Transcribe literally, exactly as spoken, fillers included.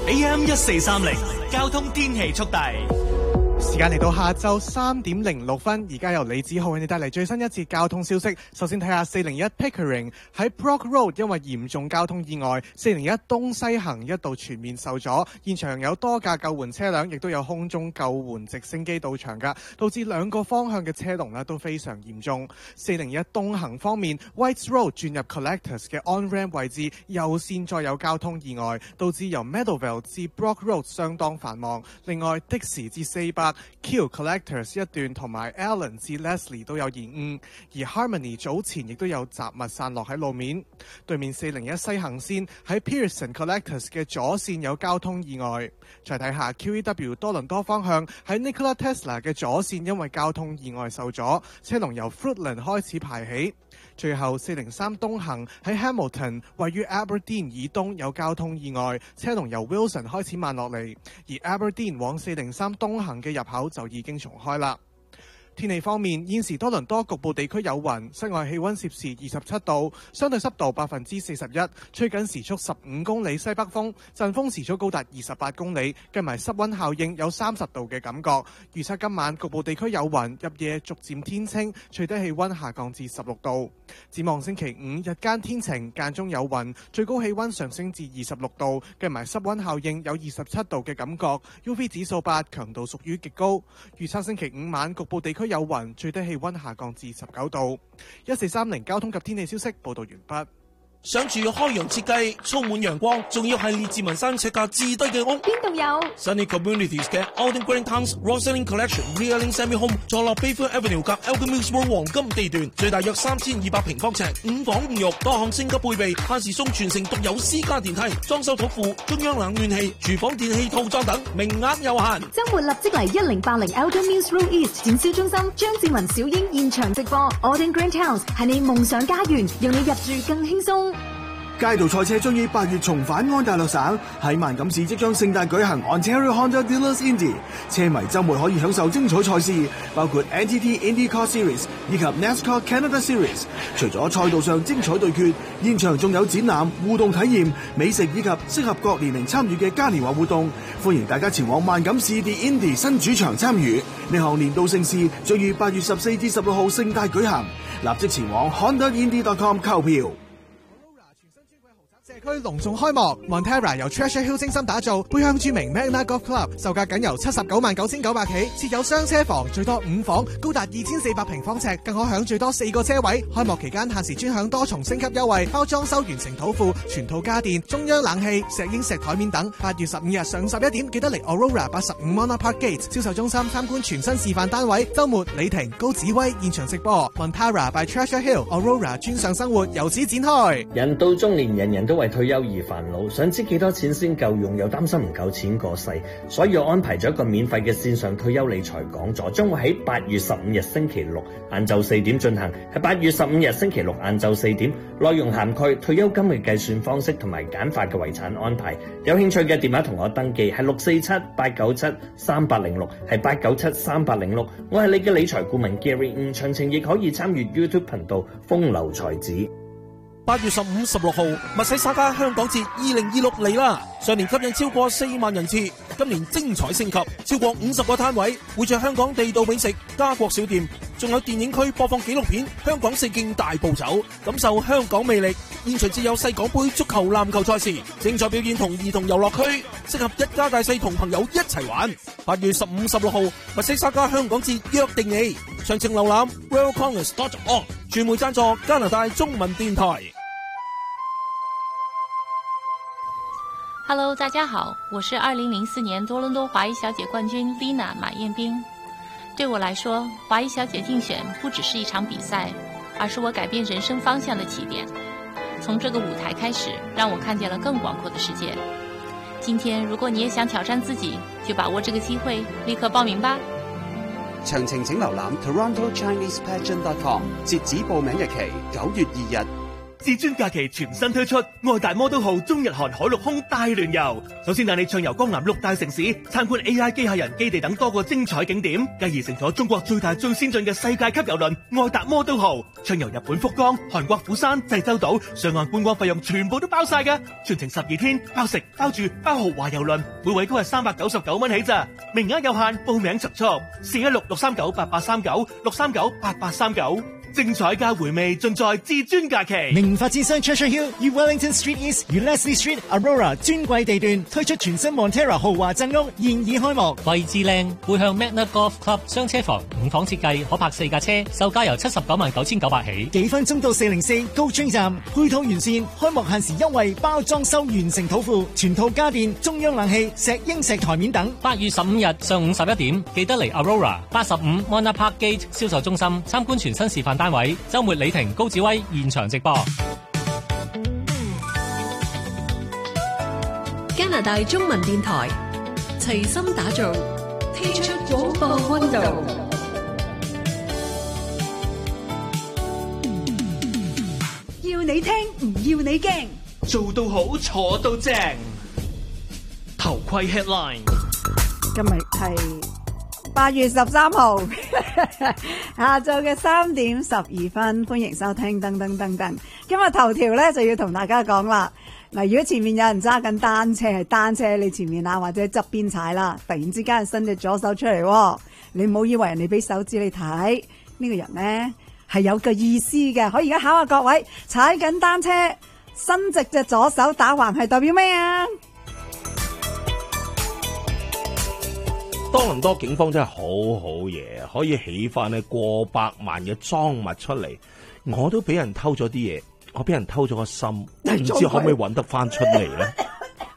A M 一四三零交通天氣速遞。 時間嚟到下晝三點零六分，而家由李子浩為你帶嚟最新一節交通消息。首先睇下四零一 Pickering 喺 Brock Road 因為嚴重交通意外，四零一東西行一度全面受阻，現場有多架救援車輛，亦都有空中救援直升機到場㗎，導致兩個方向嘅車龍呢都非常嚴重。四零一東行方面 ，Whites Road 轉入 Collectors 嘅 On Ramp 位置右線再有交通意外，導致由 Meadowvale 至 Brock Road 相當繁忙。另外，的士至四百Q Collectors 一段同埋 Allen 至 Leslie 都有延誤，而 Harmony 早前亦都有雜物散落喺路面。對面四零一西行線喺 Pearson Collectors 嘅左線有交通意外。再睇下 Q E W 多倫多方向喺 Nikola Tesla 嘅左線因為交通意外受阻，車龍由 Fruitland 開始排起。最後四零三東行喺 Hamilton 位於 Aberdeen 以東有交通意外，車龍由 Wilson 開始慢落嚟，而 Aberdeen 往四零三東行嘅入口就已經重開啦。天氣方面，現時多倫多局部地區有雲，室外氣溫攝氏二十七度，相對濕度百分之四十一，吹緊時速十五公里西北風，陣風時速高達二十八公里，計埋濕溫效應有三十度嘅感覺。預測今晚局部地區有雲，入夜逐漸天清，最低氣溫下降至十六度。展望星期五日間天晴，間中有雲，最高氣溫上升至二十六度，計埋濕溫效應有二十七度嘅感覺。U V 指數八，強度屬於極高。預測星期五晚局部地區有雲，最低氣溫下降至十九度。一四三零交通及天氣消息報道完畢。 想住開揚設計，充滿陽光，仲要係列治文山尺價至低嘅屋。 邊度有 Sunny Communities 嘅 Alden Green Towns Roselling Collection Realing Semi Home 坐落 Bayfront Avenue 及 Elgin Mills 黃金地段，最大約三千二百平方尺，五房五浴，多項升級配備，限時送全城獨有私家電梯，裝修土庫，中央冷暖氣，廚房電器套裝等，名額有限。 周末立即嚟一零八零 Elgin Mills Road East 展銷中心，張志文小英現場直播。Alden Green Towns 係你夢想家園，讓你入住更輕鬆。 街道賽車將於八月重返安大略省，喺萬錦市即將盛大舉行 Ontario Honda Dealers Indy， 車迷週末可以享受精彩賽事，包括 N T T IndyCar Series 以及 NASCAR Canada Series。除咗賽道上精彩對決，現場仲有展覽、互動體驗、美食以及適合各年齡參與嘅嘉年華活動，歡迎大家前往萬錦市 The Indy 新主場參與。呢項年度盛事將於八月十四至十六號盛大舉行，立即前往 honda indy dot com 購票。 社區隆重開幕 ，Montara 由 Treasure Hill 精心打造，背向著名 Magna Golf Club， 售價僅由七十九萬九千九百起，設有雙車房，最多五房，高達二千四百平方尺，更可享最多四個車位。開幕期間限時專享多重升級優惠，包裝修完成土庫、全套家電、中央冷氣、石英石台面等。八月十五日上十一點，記得嚟 Aurora 八十五 Monarch Park Gate 銷售中心參觀全新示範單位。週末李婷、高子威現場直播 ，Montara by Treasure Hill Aurora 專上生活由此展開。 人到中年，人人都為退休而煩惱，想知幾多錢先夠用，又擔心唔夠錢過世，所以我安排咗一個免費嘅線上退休理財講座，將會喺八月十五日星期六晏晝四點進行。係八月十五日星期六晏晝四點，內容涵蓋退休金嘅計算方式同埋簡化嘅遺產安排。有興趣嘅電話同我登記係六四七八九七三八零六，係八九七三八零六。我係你嘅理財顧問 Gary， 嗯，詳情亦可以參與 YouTube 頻道風流才子。 八月十五、十六號，密西沙加香港節二零二六嚟啦！上年吸引超過四萬人次，今年精彩升級，超過五十個攤位，會着香港地道美食、家國小店，仲有電影區播放紀錄片《香港四徑大步走》，感受香港魅力。現場設有世港盃足球、籃球賽事，精彩表演同兒童遊樂區，適合一家大細同朋友一齊玩。八月十五、十六號，密西沙加香港節約定你，詳情瀏覽 royal congress dot org。傳媒贊助加拿大中文電台。 Hello， 大家好，我是二零零四年多伦多华裔小姐冠军 Lina 马彦斌。对我来说，华裔小姐竞选不只是一场比赛，而是我改变人生方向的起点。从这个舞台开始，让我看见了更广阔的世界。今天，如果你也想挑战自己，就把握这个机会，立刻報名吧。 詳情請瀏覽 toronto chinese pageant dot com， 截止報名日期九月二日。 至尊假期全新推出愛達摩都號中日韓海陸空大聯遊，首先帶你暢遊江南六大城市，參觀 A I 機械人基地等多個精彩景點，繼而乘坐中國最大最先進嘅世界級郵輪愛達摩都號，暢遊日本福岡、韓國釜山、濟州島，上岸觀光費用全部都包晒㗎，全程十二天，包食包住包豪華郵輪，每位都係三百九十九蚊起咋，名額有限，報名速速，四一六六三九八八三九六三九八八三九。精彩加回味盡在至尊假期。 名發展商 Treasure Hill 與 Wellington Street East 與 Leslie Street Aurora 尊貴地段推出全新 Montera 豪華鎮屋，現已開幕。 位置靚，背向 Magna Golf Club 雙車房，五房設計，可泊四架車，售價由七十九萬九千九百起。 幾分鐘到四零四高追站，配套完善，開幕限時優惠，包裝修完成土庫，全套家電、中央冷氣、石英石台面等。 八月十五日上午十一點，記得嚟 Aurora 八十五 Mona Park Gate 銷售中心參觀全新示範單位。周末李婷、高志威現場直播。 加拿大中文電台齊心打造，踢出廣播溫度。要你聽，唔要你驚， 做到好，坐到正。頭盔 headline。 今日係八月十三號下晝嘅三點十二分，歡迎收聽噔噔噔噔。今日頭條咧就要同大家講啦。嗱，如果前面有人揸緊單車，係單車你前面啊，或者側邊踩啦，突然之間伸隻左手出嚟，你唔好以為人哋俾手指你睇，呢個人咧係有個意思嘅。可而家考下各位，踩緊單車伸直隻左手打橫係代表咩啊？ 多倫多警方真係好好嘢，可以起翻呢過百萬嘅贓物出嚟。我都俾人偷咗啲嘢，我俾人偷咗個心，唔知可唔可以揾得翻出嚟咧？